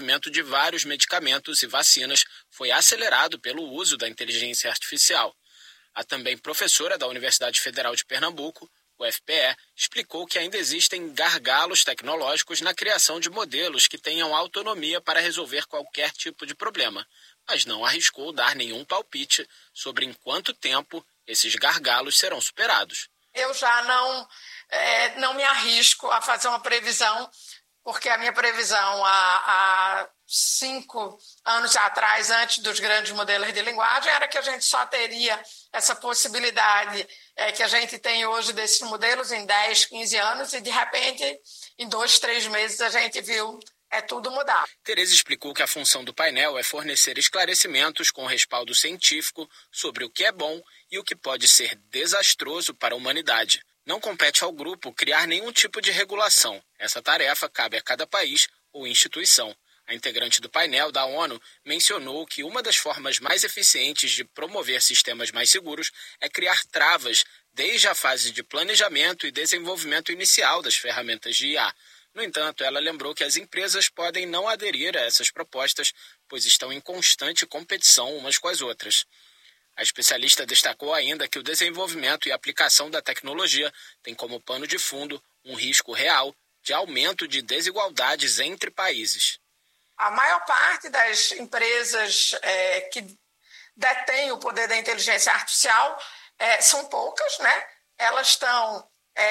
desenvolvimento de vários medicamentos e vacinas foi acelerado pelo uso da inteligência artificial. A também professora da Universidade Federal de Pernambuco, UFPE, explicou que ainda existem gargalos tecnológicos na criação de modelos que tenham autonomia para resolver qualquer tipo de problema, mas não arriscou dar nenhum palpite sobre em quanto tempo esses gargalos serão superados. Eu já não me arrisco a fazer uma previsão, porque a minha previsão há 5 anos atrás, antes dos grandes modelos de linguagem, era que a gente só teria essa possibilidade que a gente tem hoje desses modelos em 10, 15 anos e, de repente, em 2, 3 meses, a gente viu tudo mudar. Tereza explicou que a função do painel é fornecer esclarecimentos com respaldo científico sobre o que é bom e o que pode ser desastroso para a humanidade. Não compete ao grupo criar nenhum tipo de regulação. Essa tarefa cabe a cada país ou instituição. A integrante do painel da ONU mencionou que uma das formas mais eficientes de promover sistemas mais seguros é criar travas desde a fase de planejamento e desenvolvimento inicial das ferramentas de IA. No entanto, ela lembrou que as empresas podem não aderir a essas propostas, pois estão em constante competição umas com as outras. A especialista destacou ainda que o desenvolvimento e aplicação da tecnologia tem como pano de fundo um risco real de aumento de desigualdades entre países. A maior parte das empresas que detêm o poder da inteligência artificial são poucas, né? Elas estão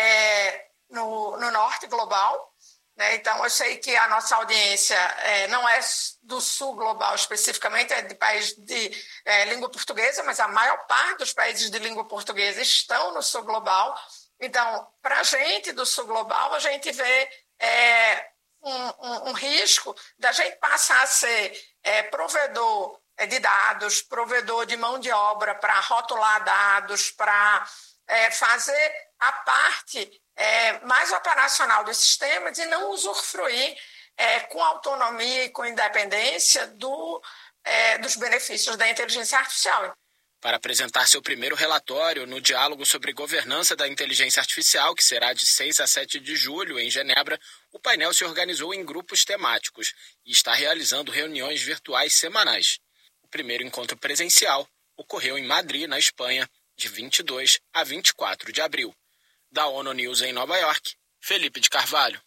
no norte global, né? Então, eu sei que a nossa audiência não é do sul global especificamente, é de país de língua portuguesa, mas a maior parte dos países de língua portuguesa estão no sul global. Então, para a gente do sul global, a gente vê um risco da gente passar a ser provedor de dados, provedor de mão de obra para rotular dados, para fazer a parte mais operacional dos sistemas e não usufruir com autonomia e com independência dos benefícios da inteligência artificial. Para apresentar seu primeiro relatório no diálogo sobre governança da inteligência artificial, que será de 6 a 7 de julho em Genebra, o painel se organizou em grupos temáticos e está realizando reuniões virtuais semanais. O primeiro encontro presencial ocorreu em Madrid, na Espanha, de 22 a 24 de abril. Da ONU News em Nova York, Felipe de Carvalho.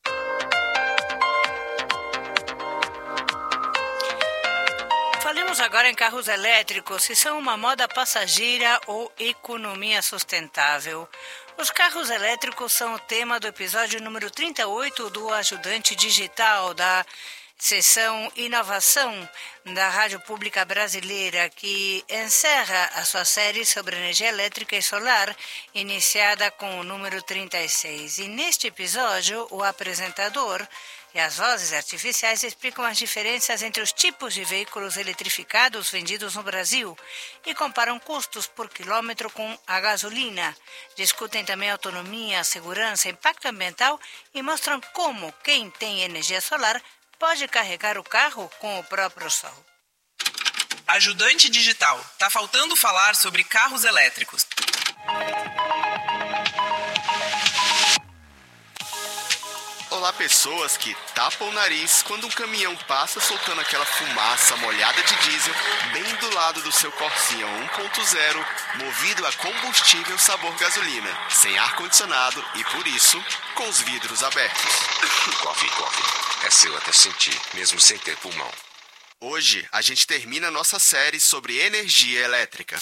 Falemos agora em carros elétricos, se são uma moda passageira ou economia sustentável. Os carros elétricos são o tema do episódio número 38 do Ajudante Digital da Seção Inovação da Rádio Pública Brasileira, que encerra a sua série sobre energia elétrica e solar, iniciada com o número 36. E neste episódio, o apresentador e as vozes artificiais explicam as diferenças entre os tipos de veículos eletrificados vendidos no Brasil e comparam custos por quilômetro com a gasolina. Discutem também autonomia, segurança, impacto ambiental e mostram como quem tem energia solar pode carregar o carro com o próprio sol. Ajudante Digital. Tá faltando falar sobre carros elétricos. Olá, pessoas que tapam o nariz quando um caminhão passa soltando aquela fumaça molhada de diesel bem do lado do seu Corsinha 1.0, movido a combustível sabor gasolina, sem ar-condicionado e, por isso, com os vidros abertos. Coffee. É seu até sentir, mesmo sem ter pulmão. Hoje, a gente termina nossa série sobre energia elétrica.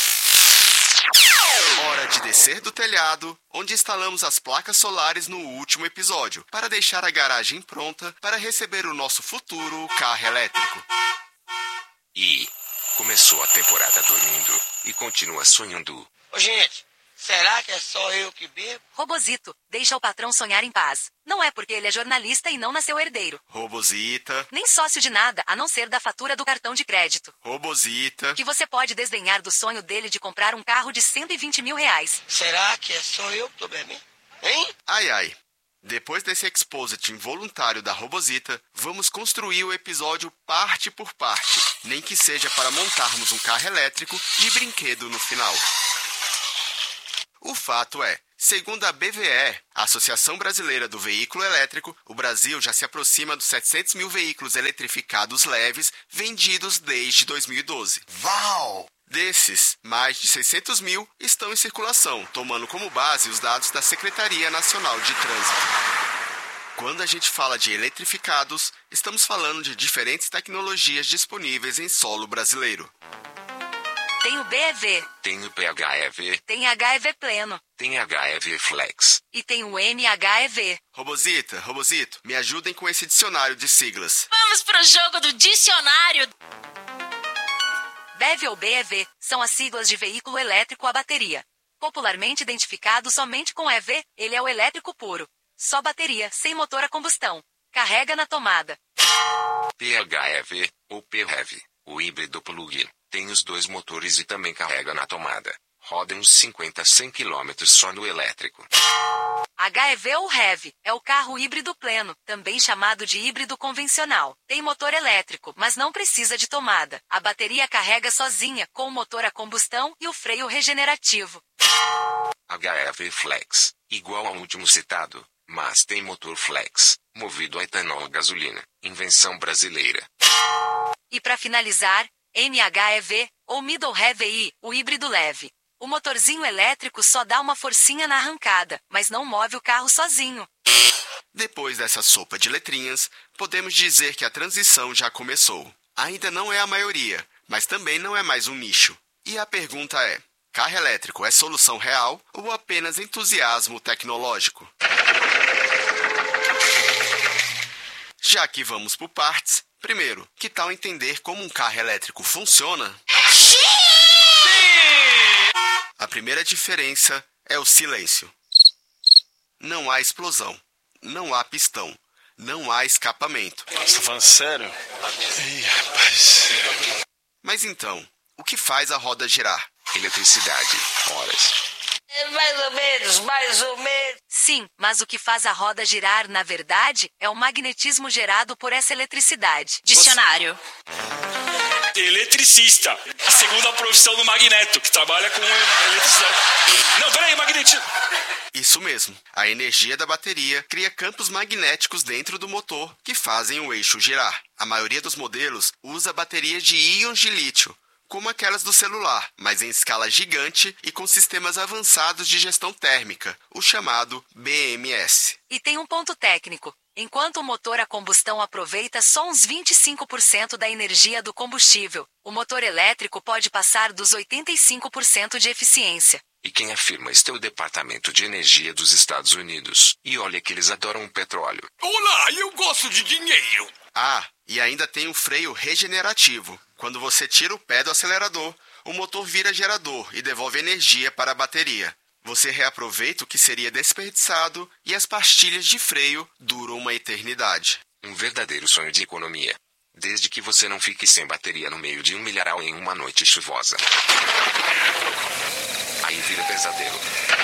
Hora de descer do telhado, onde instalamos as placas solares no último episódio, para deixar a garagem pronta para receber o nosso futuro carro elétrico. E começou a temporada dormindo e continua sonhando. Ô, gente, será que é só eu que bebo? Robozito, deixa o patrão sonhar em paz. Não é porque ele é jornalista e não nasceu herdeiro. Robozita. Nem sócio de nada, a não ser da fatura do cartão de crédito. Robozita. Que você pode desdenhar do sonho dele de comprar um carro de 120 mil reais. Será que é só eu que tô bebendo? Hein? Ai. Depois desse exposit involuntário da Robozita, vamos construir o episódio parte por parte, nem que seja para montarmos um carro elétrico de brinquedo no final. O fato é, Segundo a BVE, a Associação Brasileira do Veículo Elétrico, o Brasil já se aproxima dos 700 mil veículos eletrificados leves vendidos desde 2012. Uau! Desses, mais de 600 mil estão em circulação, tomando como base os dados da Secretaria Nacional de Trânsito. Quando a gente fala de eletrificados, estamos falando de diferentes tecnologias disponíveis em solo brasileiro. Tem o BEV. Tem o PHEV. Tem HEV Pleno. Tem HEV Flex. E tem o NHEV. Robozito, me ajudem com esse dicionário de siglas. Vamos pro jogo do dicionário. BEV ou BEV são as siglas de veículo elétrico a bateria. Popularmente identificado somente com EV, ele é o elétrico puro. Só bateria, sem motor a combustão. Carrega na tomada. PHEV, ou PHEV, o híbrido plug-in. Tem os dois motores e também carrega na tomada. Roda uns 50 a 100 km só no elétrico. HEV ou HEV é o carro híbrido pleno, também chamado de híbrido convencional. Tem motor elétrico, mas não precisa de tomada. A bateria carrega sozinha, com o motor a combustão e o freio regenerativo. HEV Flex, igual ao último citado, mas tem motor flex, movido a etanol ou gasolina. Invenção brasileira. E para finalizar, MHEV, ou Middle Heavy, o híbrido leve. O motorzinho elétrico só dá uma forcinha na arrancada, mas não move o carro sozinho. Depois dessa sopa de letrinhas, podemos dizer que a transição já começou. Ainda não é a maioria, mas também não é mais um nicho. E a pergunta é: carro elétrico é solução real ou apenas entusiasmo tecnológico? Já que vamos por partes, primeiro, que tal entender como um carro elétrico funciona? A primeira diferença é o silêncio. Não há explosão, não há pistão, não há escapamento. Você tá falando sério? Ih, rapaz. Mas então, o que faz a roda girar? Eletricidade, horas. Mais ou menos. Sim, mas o que faz a roda girar, na verdade, é o magnetismo gerado por essa eletricidade. Dicionário. Eletricista. A segunda profissão do Magneto, que trabalha com eletricidade. Não, peraí, magnetismo. Isso mesmo. A energia da bateria cria campos magnéticos dentro do motor que fazem o eixo girar. A maioria dos modelos usa baterias de íons de lítio, como aquelas do celular, mas em escala gigante e com sistemas avançados de gestão térmica, o chamado BMS. E tem um ponto técnico. Enquanto o motor a combustão aproveita só uns 25% da energia do combustível, o motor elétrico pode passar dos 85% de eficiência. E quem afirma isto é o Departamento de Energia dos Estados Unidos. E olha que eles adoram o petróleo. Olá, eu gosto de dinheiro. Ah, e ainda tem o freio regenerativo. Quando você tira o pé do acelerador, o motor vira gerador e devolve energia para a bateria. Você reaproveita o que seria desperdiçado e as pastilhas de freio duram uma eternidade. Um verdadeiro sonho de economia. Desde que você não fique sem bateria no meio de um milharal em uma noite chuvosa. Aí vira pesadelo.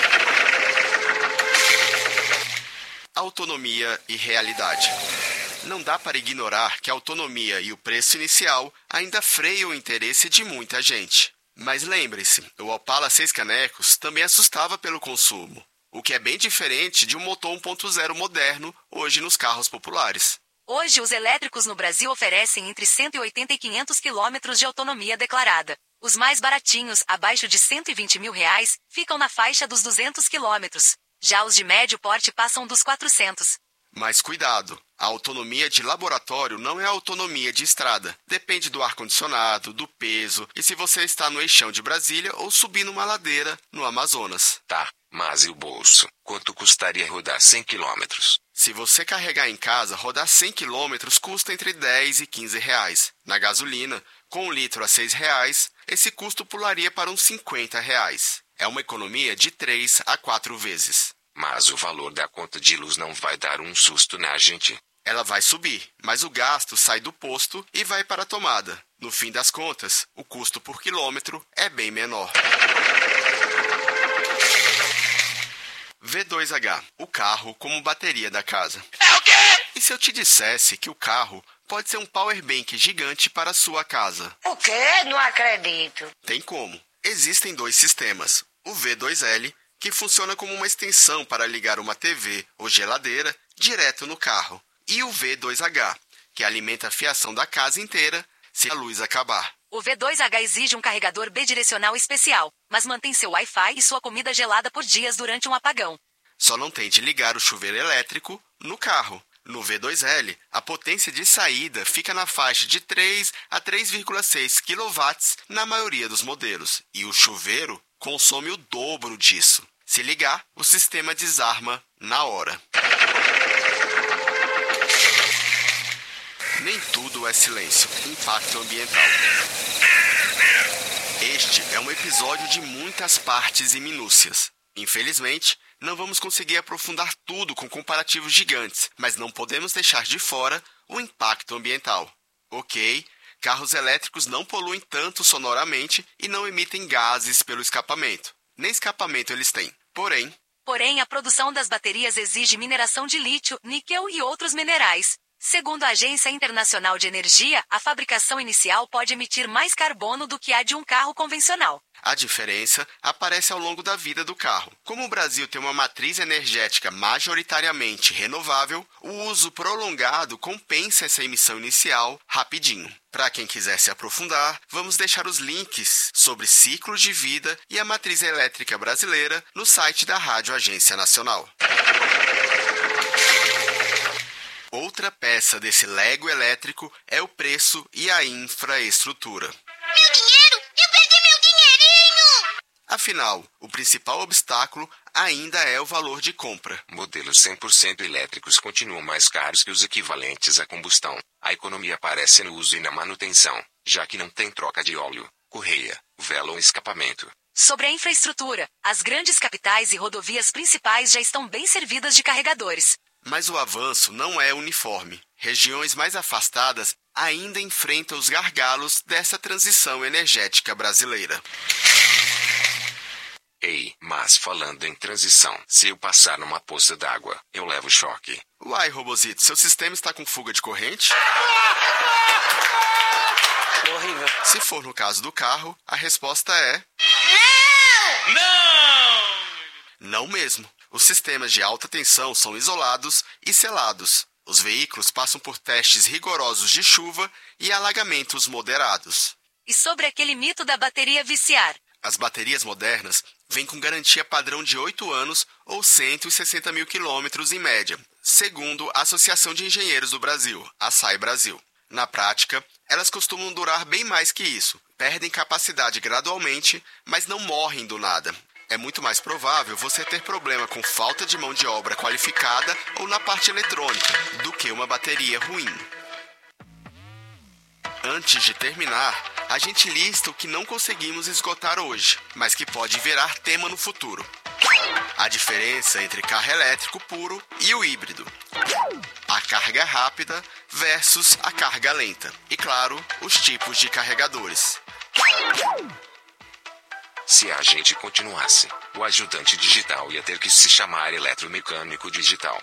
Autonomia e realidade. Não dá para ignorar que a autonomia e o preço inicial ainda freiam o interesse de muita gente. Mas lembre-se, o Opala 6 canecos também assustava pelo consumo, o que é bem diferente de um motor 1.0 moderno hoje nos carros populares. Hoje, os elétricos no Brasil oferecem entre 180 e 500 quilômetros de autonomia declarada. Os mais baratinhos, abaixo de R$120 mil, ficam na faixa dos 200 quilômetros. Já os de médio porte passam dos 400. Mas cuidado, a autonomia de laboratório não é a autonomia de estrada. Depende do ar-condicionado, do peso e se você está no eixão de Brasília ou subindo uma ladeira no Amazonas. Tá, mas e o bolso? Quanto custaria rodar 100 quilômetros? Se você carregar em casa, rodar 100 quilômetros custa entre 10 e 15 reais. Na gasolina, com 1 litro a 6 reais, esse custo pularia para uns 50 reais. É uma economia de 3 a 4 vezes. Mas o valor da conta de luz não vai dar um susto na gente? Ela vai subir, mas o gasto sai do posto e vai para a tomada. No fim das contas, o custo por quilômetro é bem menor. V2H, o carro como bateria da casa. É o quê? E se eu te dissesse que o carro pode ser um powerbank gigante para a sua casa? O quê? Não acredito. Tem como. Existem 2 sistemas, o V2L que funciona como uma extensão para ligar uma TV ou geladeira direto no carro, e o V2H, que alimenta a fiação da casa inteira se a luz acabar. O V2H exige um carregador bidirecional especial, mas mantém seu Wi-Fi e sua comida gelada por dias durante um apagão. Só não tente ligar o chuveiro elétrico no carro. No V2L, a potência de saída fica na faixa de 3 a 3,6 kW na maioria dos modelos, e o chuveiro consome o dobro disso. Se ligar, o sistema desarma na hora. Nem tudo é silêncio. Impacto ambiental. Este é um episódio de muitas partes e minúcias. Infelizmente, não vamos conseguir aprofundar tudo com comparativos gigantes, mas não podemos deixar de fora o impacto ambiental. Ok, carros elétricos não poluem tanto sonoramente e não emitem gases pelo escapamento. Nem escapamento eles têm. Porém, a produção das baterias exige mineração de lítio, níquel e outros minerais. Segundo a Agência Internacional de Energia, a fabricação inicial pode emitir mais carbono do que a de um carro convencional. A diferença aparece ao longo da vida do carro. Como o Brasil tem uma matriz energética majoritariamente renovável, o uso prolongado compensa essa emissão inicial rapidinho. Para quem quiser se aprofundar, vamos deixar os links sobre ciclo de vida e a matriz elétrica brasileira no site da Rádio Agência Nacional. Outra peça desse Lego elétrico é o preço e a infraestrutura. Meu dinheiro! Eu perdi meu dinheirinho! Afinal, o principal obstáculo ainda é o valor de compra. Modelos 100% elétricos continuam mais caros que os equivalentes a combustão. A economia aparece no uso e na manutenção, já que não tem troca de óleo, correia, vela ou escapamento. Sobre a infraestrutura, as grandes capitais e rodovias principais já estão bem servidas de carregadores. Mas o avanço não é uniforme. Regiões mais afastadas ainda enfrentam os gargalos dessa transição energética brasileira. Ei, mas falando em transição, se eu passar numa poça d'água, eu levo choque. Uai, Robozito, seu sistema está com fuga de corrente? Horrível. Se for no caso do carro, a resposta é... Não! Não mesmo. Os sistemas de alta tensão são isolados e selados. Os veículos passam por testes rigorosos de chuva e alagamentos moderados. E sobre aquele mito da bateria viciar? As baterias modernas vêm com garantia padrão de 8 anos ou 160 mil quilômetros em média, segundo a Associação de Engenheiros do Brasil, a SAI Brasil. Na prática, elas costumam durar bem mais que isso. Perdem capacidade gradualmente, mas não morrem do nada. É muito mais provável você ter problema com falta de mão de obra qualificada ou na parte eletrônica, do que uma bateria ruim. Antes de terminar, a gente lista o que não conseguimos esgotar hoje, mas que pode virar tema no futuro. A diferença entre carro elétrico puro e o híbrido. A carga rápida versus a carga lenta. E, claro, os tipos de carregadores. Se a gente continuasse, o ajudante digital ia ter que se chamar eletromecânico digital.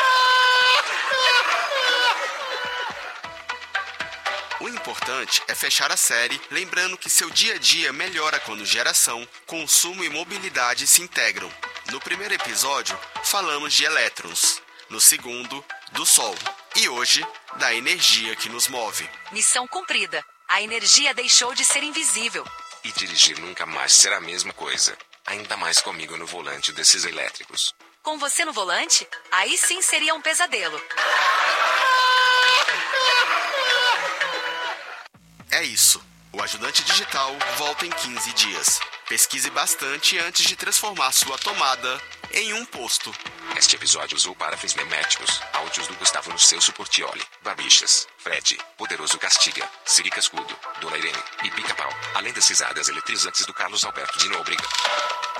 O importante é fechar a série lembrando que seu dia a dia melhora quando geração, consumo e mobilidade se integram. No primeiro episódio, falamos de elétrons. No segundo, do Sol. E hoje, da energia que nos move. Missão cumprida. A energia deixou de ser invisível. E dirigir nunca mais será a mesma coisa. Ainda mais comigo no volante desses elétricos. Com você no volante? Aí sim seria um pesadelo. É isso. O Ajudante Digital volta em 15 dias. Pesquise bastante antes de transformar sua tomada em um posto. Este episódio usou para fins meméticos, áudios do Gustavo no seu Suportioli, Babichas, Fred, Poderoso Castiga, Siri Cascudo, Dona Irene e Pica-Pau, além das risadas eletrizantes do Carlos Alberto de Nóbrega.